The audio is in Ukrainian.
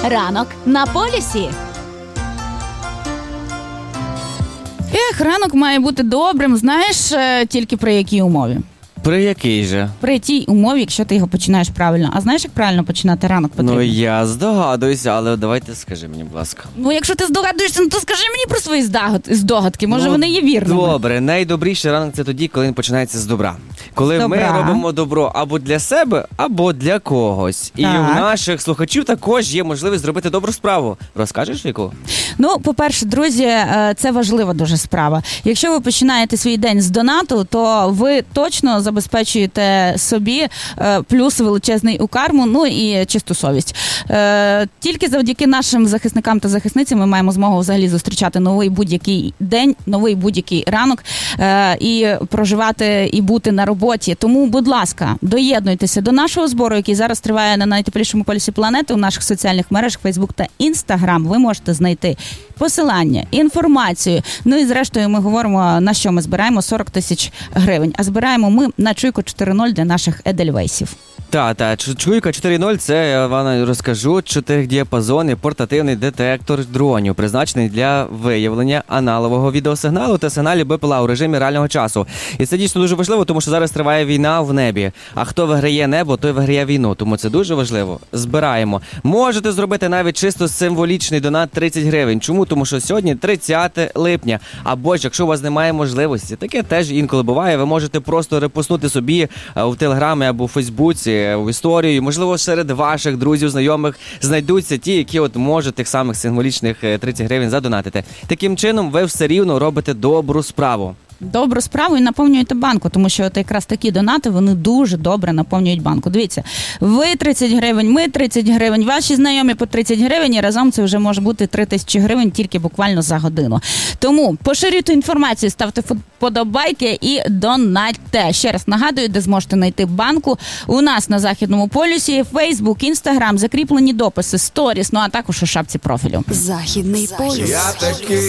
Ранок на полюсі. Ранок має бути добрим, знаєш, тільки при якій умові? При якій же? При тій умові, якщо ти його починаєш правильно. А знаєш, як правильно починати ранок потрібно? Ну, я здогадуюся, але давайте скажи мені, будь ласка. Ну, якщо ти здогадуєшся, то скажи мені про свої здогадки. Може, вони є вірними. Добре, найдобріший ранок – це тоді, коли він починається з добра. Коли ми робимо добро або для себе, або для когось. І у наших слухачів також є можливість зробити добру справу. Розкажеш, яку? Ну, по-перше, друзі, це важлива дуже справа. Якщо ви починаєте свій день з донату, то ви точно забезпечуєте собі плюс величезний у карму, ну і чисту совість. Тільки завдяки нашим захисникам та захисницям ми маємо змогу взагалі зустрічати новий будь-який день, новий будь-який ранок і проживати і бути на роботі. Тому, будь ласка, доєднуйтеся до нашого збору, який зараз триває на найтеплішому полюсі планети у наших соціальних мережах Facebook та Instagram. Ви можете знайти посилання, інформацію. Ну і зрештою ми говоримо, на що ми збираємо 40 тисяч гривень. А збираємо ми на Чуйку 4.0 для наших едельвейсів. Чуйка 4.0 – це, я вам розкажу, 4-діапазонний портативний детектор дронів, призначений для виявлення аналогового відеосигналу та сигналів БПЛА у режимі реального часу. І це дійсно дуже важливо, тому що зараз триває війна в небі. А хто виграє небо, той виграє війну. Тому це дуже важливо. Збираємо. Можете зробити навіть чисто символічний донат 30 гривень. Чому? Тому що сьогодні 30 липня. Або ж, якщо у вас немає можливості, таке теж інколи буває, ви можете просто репостнути собі в Телеграмі або в Фейсбуці, в історію. Можливо, серед ваших друзів, знайомих знайдуться ті, які от можуть тих самих символічних 30 гривень задонатити. Таким чином, ви все рівно робите добру справу. Добру справу і наповнюєте банку, тому що от якраз такі донати, вони дуже добре наповнюють банку. Дивіться, ви 30 гривень, ми 30 гривень, ваші знайомі по 30 гривень, і разом це вже може бути 3000 гривень тільки буквально за годину. Тому поширюйте інформацію, ставте вподобайки і донатьте. Ще раз нагадую, де зможете знайти банку. У нас на Західному полюсі, Facebook, Instagram, закріплені дописи, сторіс, ну а також у шапці профілю. Західний полюс.